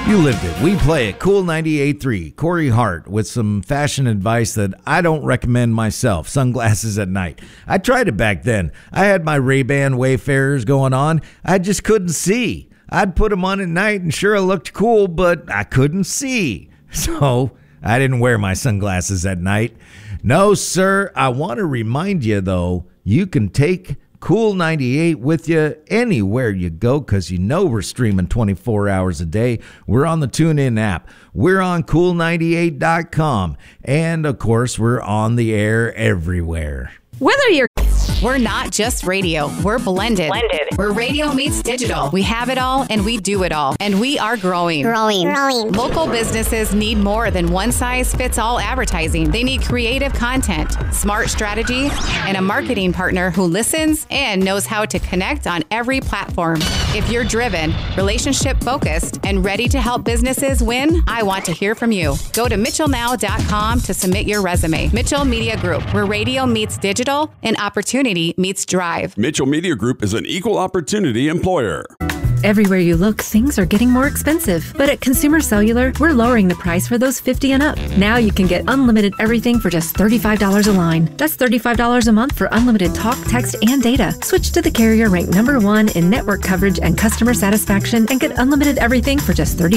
You lived it. We play it. Cool 98.3. Corey Hart with some fashion advice that I don't recommend myself. Sunglasses at night. I tried it back then. I had my Ray-Ban Wayfarers going on. I just couldn't see. I'd put them on at night and sure it looked cool, but I couldn't see. So I didn't wear my sunglasses at night. No, sir. I want to remind you, though, you can take Cool 98 with you anywhere you go because you know we're streaming 24 hours a day. We're on the TuneIn app. We're on cool98.com. And, of course, we're on the air everywhere. We're not just radio. We're blended. We're radio meets digital. We have it all and we do it all. And we are growing. Local businesses need more than one-size-fits-all advertising. They need creative content, smart strategy, and a marketing partner who listens and knows how to connect on every platform. If you're driven, relationship-focused, and ready to help businesses win, I want to hear from you. Go to mitchellnow.com to submit your resume. Mitchell Media Group, where radio meets digital and opportunity meets drive. Mitchell Media Group is an equal opportunity employer. Everywhere you look, things are getting more expensive. But at Consumer Cellular, we're lowering the price for those 50 and up. Now you can get unlimited everything for just $35 a line. That's $35 a month for unlimited talk, text, and data. Switch to the carrier ranked #1 in network coverage and customer satisfaction and get unlimited everything for just $35